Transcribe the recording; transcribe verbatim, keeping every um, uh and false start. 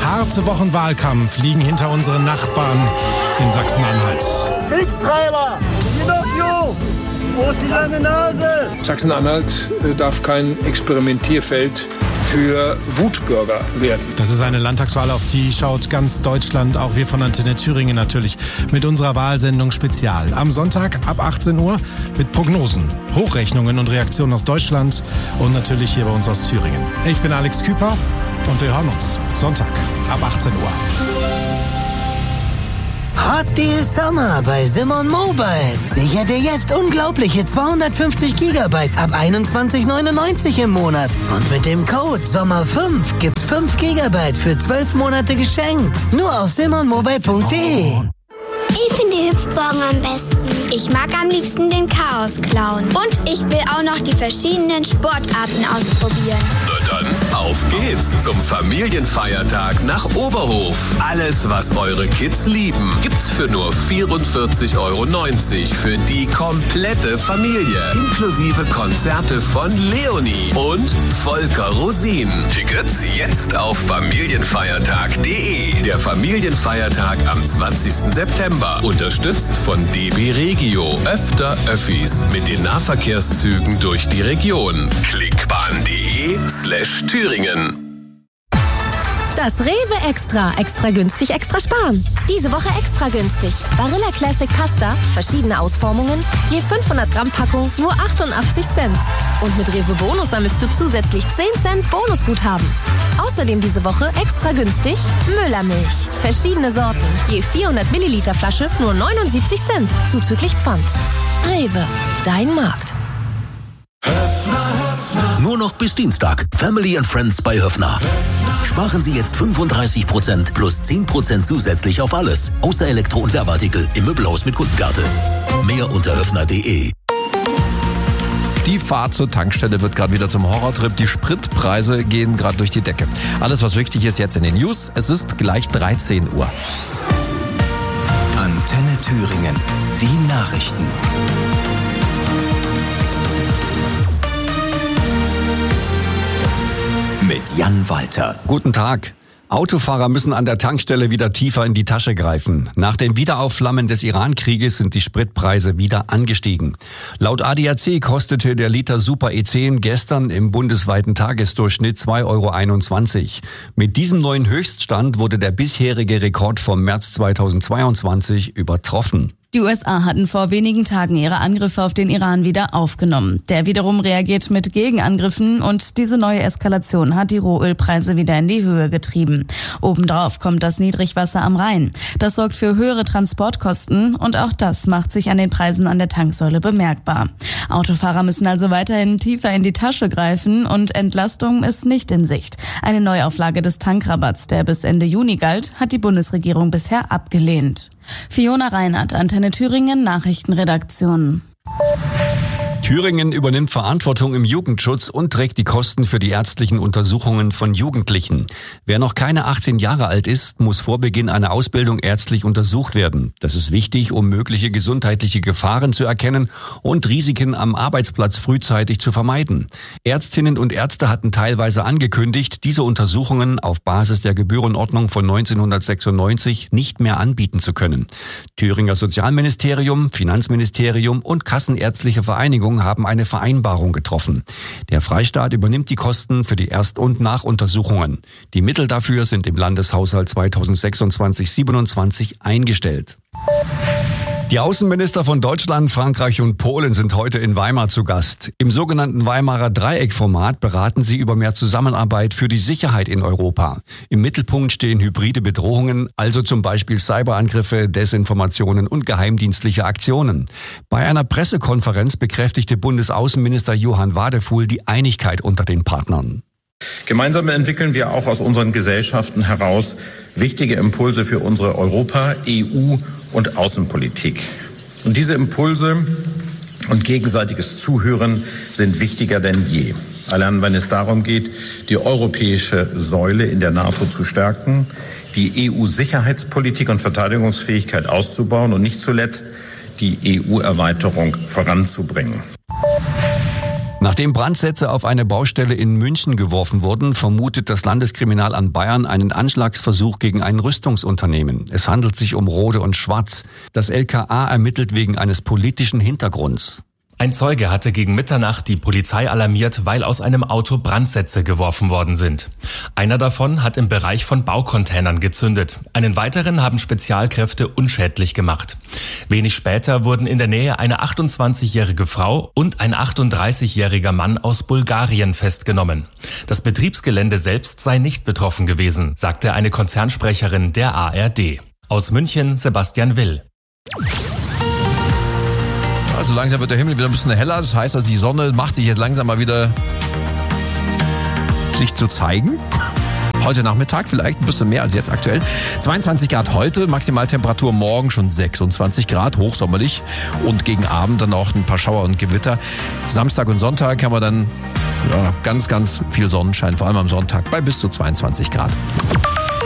Harte Wochen Wahlkampf liegen hinter unseren Nachbarn in Sachsen-Anhalt. Kriegstreiber! Pinocchio! Wo ist die lange Nase? Sachsen-Anhalt darf kein Experimentierfeld für Wutbürger werden. Das ist eine Landtagswahl, auf die schaut ganz Deutschland, auch wir von Antenne Thüringen natürlich, mit unserer Wahlsendung Spezial. Am Sonntag ab achtzehn Uhr mit Prognosen, Hochrechnungen und Reaktionen aus Deutschland und natürlich hier bei uns aus Thüringen. Ich bin Alex Küper und wir hören uns Sonntag ab achtzehn Uhr. Hot Deal Summer bei Simon Mobile. Sicher dir jetzt unglaubliche zweihundertfünfzig Gigabyte ab einundzwanzig neunundneunzig im Monat. Und mit dem Code Sommer fünf gibt's fünf Gigabyte für zwölf Monate geschenkt. Nur auf simon mobile punkt de. Ich finde die Hüpfburgen am besten. Ich mag am liebsten den Chaos-Clown. Und ich will auch noch die verschiedenen Sportarten ausprobieren. Na dann, auf geht's zum Familienfeiertag nach Oberhof. Alles, was eure Kids lieben, gibt's für nur vierundvierzig Euro neunzig für die komplette Familie. Inklusive Konzerte von Leonie und Volker Rosin. Tickets jetzt auf familienfeiertag punkt de. Der Familienfeiertag am zwanzigsten September. Unterstützt von D B Regio. Öfter Öffis mit den Nahverkehrszügen durch die Region. Klickbahn.de slash Thüringen. Das Rewe Extra. Extra günstig, extra sparen. Diese Woche extra günstig. Barilla Classic Pasta, verschiedene Ausformungen, je fünfhundert Gramm Packung, nur achtundachtzig Cent. Und mit Rewe Bonus sammelst du zusätzlich zehn Cent Bonusguthaben. Außerdem diese Woche extra günstig Müllermilch. Verschiedene Sorten, je vierhundert Milliliter Flasche, nur neunundsiebzig Cent, zuzüglich Pfand. Rewe, dein Markt. Nur noch bis Dienstag. Family and Friends bei Höffner. Sparen Sie jetzt fünfunddreißig Prozent plus zehn Prozent zusätzlich auf alles. Außer Elektro- und Werbeartikel im Möbelhaus mit Kundenkarte. Mehr unter höffner punkt de. Die Fahrt zur Tankstelle wird gerade wieder zum Horrortrip. Die Spritpreise gehen gerade durch die Decke. Alles, was wichtig ist, jetzt in den News. Es ist gleich dreizehn Uhr. Antenne Thüringen. Die Nachrichten. Mit Jan Walter. Guten Tag. Autofahrer müssen an der Tankstelle wieder tiefer in die Tasche greifen. Nach dem Wiederaufflammen des Iran-Krieges sind die Spritpreise wieder angestiegen. Laut A D A C kostete der Liter Super E zehn gestern im bundesweiten Tagesdurchschnitt zwei Euro einundzwanzig. Mit diesem neuen Höchststand wurde der bisherige Rekord vom März zweitausendzweiundzwanzig übertroffen. Die U S A hatten vor wenigen Tagen ihre Angriffe auf den Iran wieder aufgenommen. Der wiederum reagiert mit Gegenangriffen und diese neue Eskalation hat die Rohölpreise wieder in die Höhe getrieben. Obendrauf kommt das Niedrigwasser am Rhein. Das sorgt für höhere Transportkosten und auch das macht sich an den Preisen an der Tanksäule bemerkbar. Autofahrer müssen also weiterhin tiefer in die Tasche greifen und Entlastung ist nicht in Sicht. Eine Neuauflage des Tankrabatts, der bis Ende Juni galt, hat die Bundesregierung bisher abgelehnt. Fiona Reinhardt, Antenne Thüringen, Nachrichtenredaktion. Thüringen übernimmt Verantwortung im Jugendschutz und trägt die Kosten für die ärztlichen Untersuchungen von Jugendlichen. Wer noch keine achtzehn Jahre alt ist, muss vor Beginn einer Ausbildung ärztlich untersucht werden. Das ist wichtig, um mögliche gesundheitliche Gefahren zu erkennen und Risiken am Arbeitsplatz frühzeitig zu vermeiden. Ärztinnen und Ärzte hatten teilweise angekündigt, diese Untersuchungen auf Basis der Gebührenordnung von neunzehnhundertsechsundneunzig nicht mehr anbieten zu können. Thüringer Sozialministerium, Finanzministerium und Kassenärztliche Vereinigung haben eine Vereinbarung getroffen. Der Freistaat übernimmt die Kosten für die Erst- und Nachuntersuchungen. Die Mittel dafür sind im Landeshaushalt zweitausendsechsundzwanzig siebenundzwanzig eingestellt. Die Außenminister von Deutschland, Frankreich und Polen sind heute in Weimar zu Gast. Im sogenannten Weimarer Dreieckformat beraten sie über mehr Zusammenarbeit für die Sicherheit in Europa. Im Mittelpunkt stehen hybride Bedrohungen, also zum Beispiel Cyberangriffe, Desinformationen und geheimdienstliche Aktionen. Bei einer Pressekonferenz bekräftigte Bundesaußenminister Johann Wadefuhl die Einigkeit unter den Partnern. Gemeinsam entwickeln wir auch aus unseren Gesellschaften heraus wichtige Impulse für unsere Europa-, E U- und Außenpolitik. Und diese Impulse und gegenseitiges Zuhören sind wichtiger denn je. Allein wenn es darum geht, die europäische Säule in der NATO zu stärken, die E U-Sicherheitspolitik und Verteidigungsfähigkeit auszubauen und nicht zuletzt die E U-Erweiterung voranzubringen. Nachdem Brandsätze auf eine Baustelle in München geworfen wurden, vermutet das Landeskriminalamt Bayern einen Anschlagsversuch gegen ein Rüstungsunternehmen. Es handelt sich um Rohde und Schwarz. Das L K A ermittelt wegen eines politischen Hintergrunds. Ein Zeuge hatte gegen Mitternacht die Polizei alarmiert, weil aus einem Auto Brandsätze geworfen worden sind. Einer davon hat im Bereich von Baucontainern gezündet. Einen weiteren haben Spezialkräfte unschädlich gemacht. Wenig später wurden in der Nähe eine achtundzwanzigjährige Frau und ein achtunddreißigjähriger Mann aus Bulgarien festgenommen. Das Betriebsgelände selbst sei nicht betroffen gewesen, sagte eine Konzernsprecherin der A R D. Aus München Sebastian Will. Also langsam wird der Himmel wieder ein bisschen heller. Das heißt also, die Sonne macht sich jetzt langsam mal wieder sich zu zeigen. Heute Nachmittag vielleicht ein bisschen mehr als jetzt aktuell. zweiundzwanzig Grad heute, Maximaltemperatur morgen schon sechsundzwanzig Grad, hochsommerlich. Und gegen Abend dann auch ein paar Schauer und Gewitter. Samstag und Sonntag haben wir dann ja, ganz, ganz viel Sonnenschein, vor allem am Sonntag bei bis zu zweiundzwanzig Grad.